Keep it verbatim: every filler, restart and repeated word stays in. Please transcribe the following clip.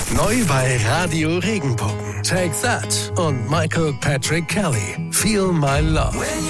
Neu bei Radio Regenbogen. Take That und Michael Patrick Kelly. Feel My Love.